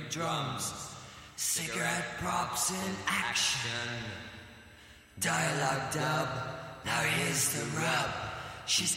drums, cigarette props in action. Dialogue dub, now here's the rub. She's